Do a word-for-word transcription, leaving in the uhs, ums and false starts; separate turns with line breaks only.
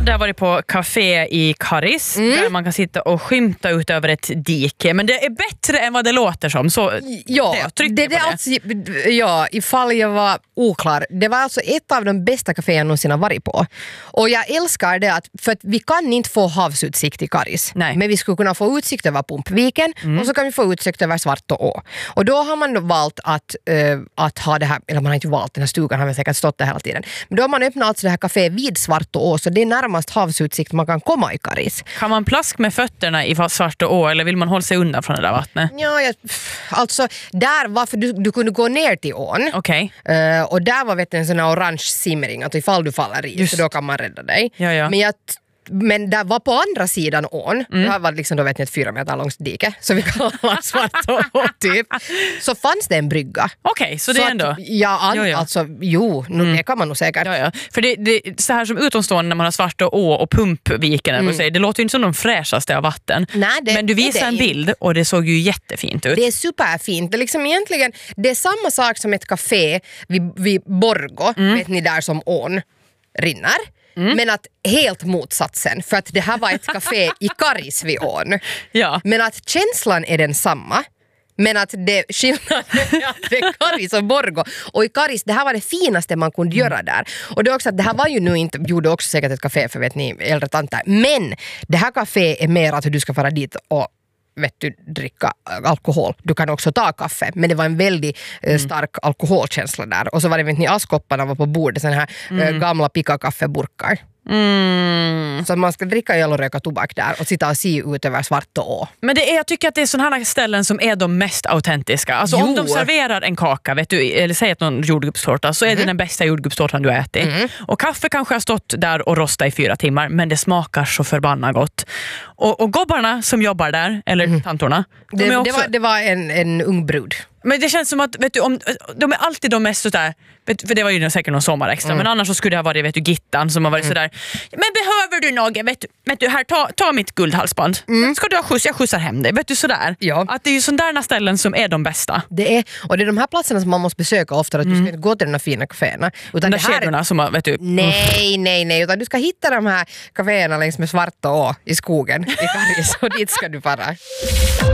hade varit på café i Karis mm. där man kan sitta och skymta ut över ett dike. Men det är bättre än vad det låter som. Så
ja,
det,
det, det alltså, ja, ifall jag var oklar. Det var alltså ett av de bästa kaféer jag någonsin har varit på. Och jag älskar det att, för att vi kan inte få havsutsikt i Karis.
Nej.
Men vi skulle kunna få utsikt över Pumpviken mm. och så kan vi få utsikt över Svartå å. Och då har man då valt att, uh, att ha det här, eller man har inte valt, den här stugan har väl säkert stått där hela tiden. Men då har man öppnat alltså det här kafé vid Svartå å, så det är närmast havsutsikt man kan komma i Karis.
Kan man plask med fötterna i Svartå å eller vill man hålla sig undan från det där vattnet?
Ja, jag, alltså där varför du, du kunde gå ner till ån.
Okej.
Okay. Uh, och där var vet du, en sån här orange simring att ifall du faller i Just. Så då kan man rädda dig.
Ja, ja.
Men jag Men där var på andra sidan ån, mm. det var liksom då vet ni ett fyra meter långt dike, så vi kallar Svartå å typ, så fanns det en brygga.
Okej, okay, så det är ändå...
Att, ja, an, jo, jo. alltså, jo, nu, mm. det kan man nog säkert.
Ja, ja. För det, det, så här som utomstående när man har Svartå å och Pumpviken, mm. säger, det låter ju inte som de fräschaste av vatten.
Nej, det,
men du visade en bild och det såg ju jättefint ut.
Det är superfint. Det är liksom egentligen, det är samma sak som ett café vid, vid Borgo, mm. vet ni där som ån rinner. Mm. Men att helt motsatsen, för att det här var ett café i Karis vid ån.
Ja.
Men att känslan är den samma. Men att det skillnaden är att det är Karis och Borgo. Och i Karis, det här var det finaste man kunde mm. göra där. Och det är också att det här var ju nu inte, gjorde också säkert ett café för vet ni, äldre tanter. Men det här café är mer att du ska fara dit och vet du, dricka alkohol. Du kan också ta kaffe, men det var en väldigt mm. stark alkoholkänsla där. Och så var det, vet ni, askopparna var på bordet, såna här mm. gamla pika-kaffeburkar. Mm. Så man ska dricka öl och röka tobak där och sitta och se ut över Svartå å.
Men det är, jag tycker att det är sådana här ställen som är de mest autentiska. Alltså jo. Om de serverar en kaka, vet du, eller säg att någon jordgubbstårta, så är mm. det den bästa jordgubbstårtan du har ätit. Mm. Och kaffe kanske har stått där och rostat i fyra timmar, men det smakar så förbannat gott. Och, och gobbarna som jobbar där, eller mm. tantorna, de
det,
är också...
det var, det var en, en ung brud.
Men det känns som att, vet du, om, de är alltid de mest sådär, för det var ju säkert någon sommar extra, mm. men annars så skulle det ha varit, vet du, Gittan som har varit mm. sådär, men behöver du något, vet du, vet du här, ta, ta mitt guldhalsband, mm. ska du ha skjuts, jag skjutsar hem dig, vet du, sådär. Ja. Att det är ju sådana ställen som är de bästa.
Det är, och det är de här platserna som man måste besöka ofta, att mm. du ska inte gå till de här fina kaféerna.
Utan de här kedjorna som har, vet du.
Nej, nej, nej, utan du ska hitta de här kaféerna längs med Svartå å i skogen i Karis, och dit ska du bara.